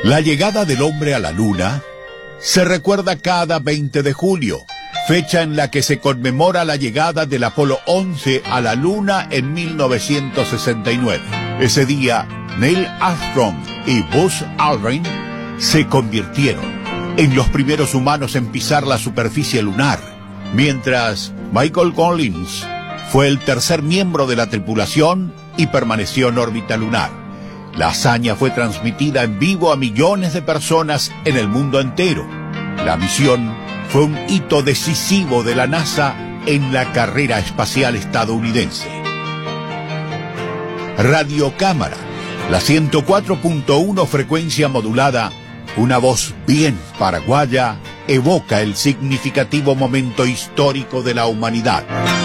La llegada del hombre a la Luna se recuerda cada 20 de julio, fecha en la que se conmemora la llegada del Apolo 11 a la Luna en 1969. Ese día, Neil Armstrong y Buzz Aldrin se convirtieron en los primeros humanos en pisar la superficie lunar, mientras Michael Collins fue el tercer miembro de la tripulación y permaneció en órbita lunar. La hazaña fue transmitida en vivo a millones de personas en el mundo entero. La misión fue un hito decisivo de la NASA en la carrera espacial estadounidense. Radiocámara, la 104.1 frecuencia modulada, una voz bien paraguaya, evoca el significativo momento histórico de la humanidad.